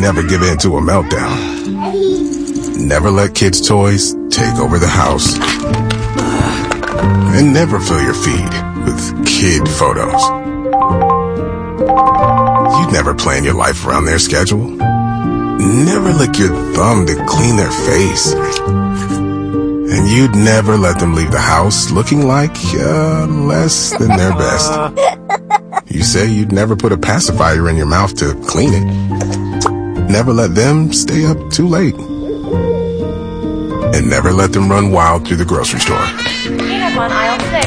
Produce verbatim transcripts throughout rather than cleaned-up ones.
never give in to a meltdown. Never let kids' toys take over the house. And never fill your feed with kid photos. You'd never plan your life around their schedule. Never lick your thumb to clean their face. And you'd never let them leave the house looking like uh, less than their best. You say you'd never put a pacifier in your mouth to clean it. Never let them stay up too late. And never let them run wild through the grocery store. We have on aisle six.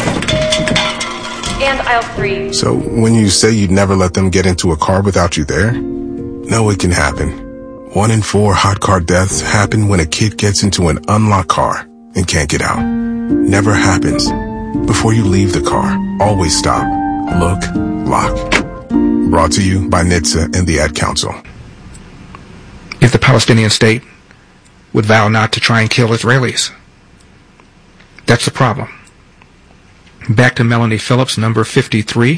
And aisle three. So when you say you'd never let them get into a car without you there, no, it can happen. One in four hot car deaths happen when a kid gets into an unlocked car and can't get out. Never happens. Before you leave the car, always stop, look, lock. Brought to you by N H T S A and the Ad Council. If the Palestinian state would vow not to try and kill Israelis. That's the problem. Back to Melanie Phillips, number fifty-three.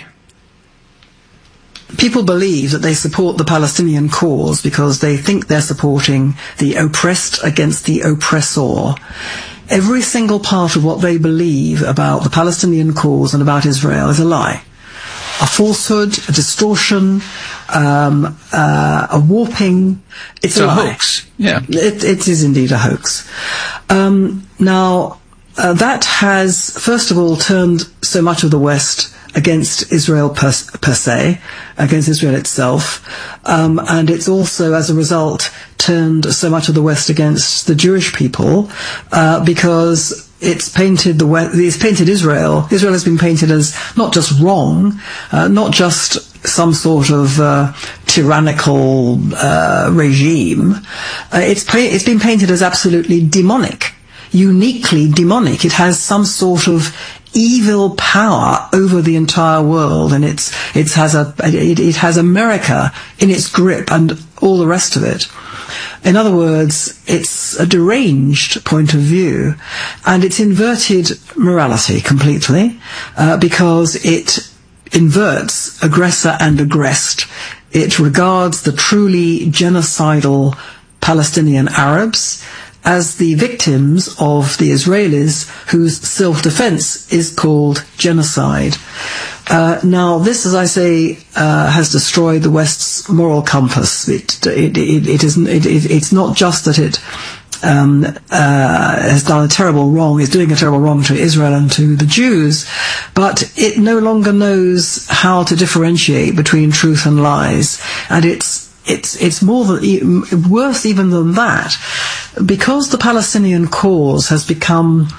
People believe that they support the Palestinian cause because they think they're supporting the oppressed against the oppressor. Every single part of what they believe about the Palestinian cause and about Israel is a lie. A falsehood, a distortion, um, uh, a warping. It's, it's a, a hoax. Yeah, it, it is indeed a hoax. Um, now, uh, that has, first of all, turned so much of the West against Israel per, per se, against Israel itself, um, and it's also, as a result, turned so much of the West against the Jewish people uh, because it's painted the West, it's painted Israel. Israel has been painted as not just wrong, uh, not just some sort of uh, tyrannical uh, regime. Uh, it's pa- it's been painted as absolutely demonic, uniquely demonic. It has some sort of evil power over the entire world, and it's it has a it, it has America in its grip and all the rest of it. In other words, it's a deranged point of view, and it's inverted morality completely uh, because it inverts aggressor and aggressed. It regards the truly genocidal Palestinian Arabs as the victims of the Israelis whose self-defense is called genocide. Uh, now, this, as I say, uh, has destroyed the West's moral compass. It, it, it, it isn't, it, it, it's not just that it um, uh, has done a terrible wrong, is doing a terrible wrong to Israel and to the Jews, but it no longer knows how to differentiate between truth and lies. And it's It's it's more than, worse even than that, because the Palestinian cause has become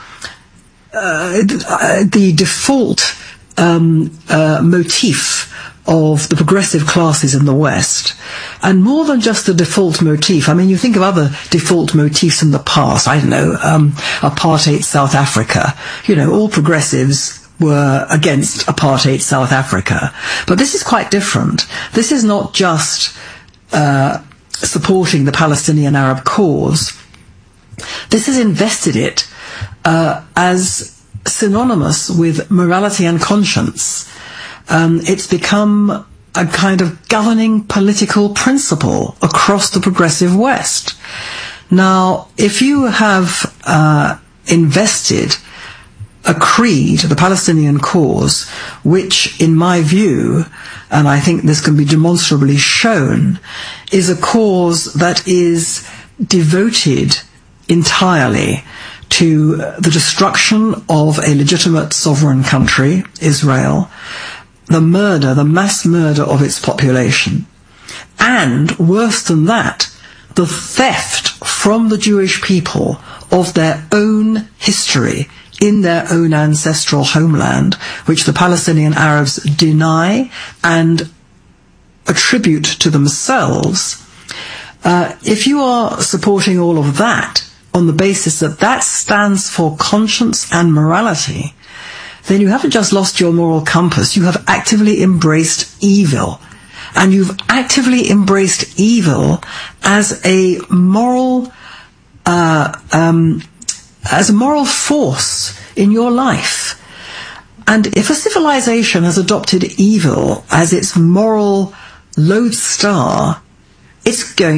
uh, the default um, uh, motif of the progressive classes in the West, and more than just the default motif. I mean, you think of other default motifs in the past. I don't know, um, apartheid South Africa. You know, all progressives were against apartheid South Africa, but this is quite different. This is not just Uh, supporting the Palestinian Arab cause. This has invested it uh, as synonymous with morality and conscience. Um, it's become a kind of governing political principle across the progressive West. Now, if you have uh, invested a creed, the Palestinian cause, which, in my view, and I think this can be demonstrably shown, is a cause that is devoted entirely to the destruction of a legitimate sovereign country, Israel, the murder, the mass murder of its population, and, worse than that, the theft from the Jewish people of their own history in their own ancestral homeland, which the Palestinian Arabs deny and attribute to themselves. Uh, if you are supporting all of that on the basis that that stands for conscience and morality, then you haven't just lost your moral compass, you have actively embraced evil. And you've actively embraced evil as a moral uh, um as a moral force in your life. And if a civilization has adopted evil as its moral lodestar, it's going